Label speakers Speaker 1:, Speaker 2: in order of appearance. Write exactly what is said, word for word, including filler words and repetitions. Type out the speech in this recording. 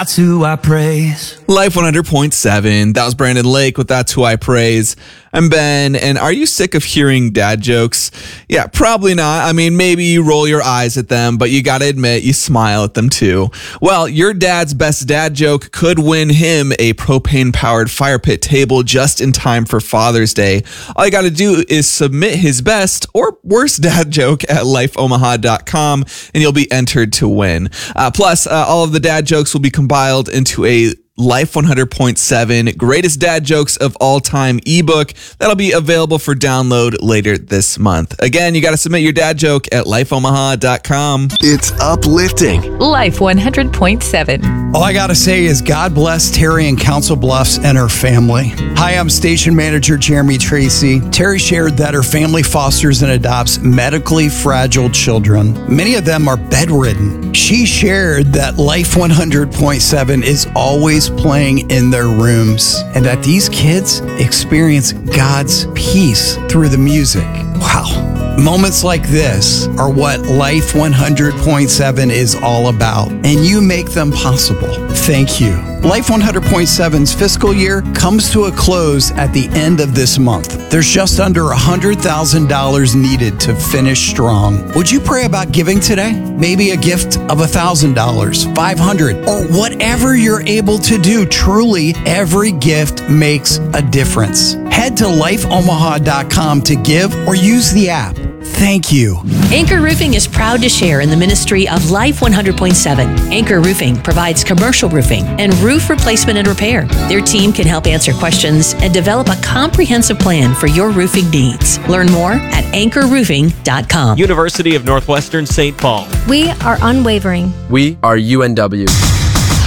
Speaker 1: That's Who I Praise.
Speaker 2: Life one hundred point seven. That was Brandon Lake with That's Who I Praise. I'm Ben, and are you sick of hearing dad jokes? Yeah, probably not. I mean, maybe you roll your eyes at them, but you gotta admit, you smile at them too. Well, your dad's best dad joke could win him a propane-powered fire pit table just in time for Father's Day. All you gotta do is submit his best or worst dad joke at life omaha dot com, and you'll be entered to win. Uh, plus, uh, all of the dad jokes will be compiled into a Life one hundred point seven Greatest Dad Jokes of All Time ebook that'll be available for download later this month. Again, you got to submit your dad joke at life omaha dot com.
Speaker 3: It's uplifting.
Speaker 4: Life one hundred point seven.
Speaker 5: All I got to say is God bless Terry in Council Bluffs and her family. Hi, I'm station manager Jeremy Tracy. Terry shared that her family fosters and adopts medically fragile children. Many of them are bedridden. She shared that Life one hundred point seven is always playing in their rooms and that these kids experience God's peace through the music. Wow. Moments like this are what Life one hundred point seven is all about, and you make them possible. Thank you. Life one hundred point seven's fiscal year comes to a close at the end of this month. There's just under one hundred thousand dollars needed to finish strong. Would you pray about giving today? Maybe a gift of one thousand dollars, five hundred dollars, or whatever you're able to do. Truly, every gift makes a difference. Head to life omaha dot com to give or use the app. Thank you.
Speaker 6: Anchor Roofing is proud to share in the ministry of Life one hundred point seven. Anchor Roofing provides commercial roofing and roof replacement and repair. Their team can help answer questions and develop a comprehensive plan for your roofing needs. Learn more at anchor roofing dot com.
Speaker 7: University of Northwestern Saint Paul.
Speaker 8: We are unwavering.
Speaker 9: We are U N W.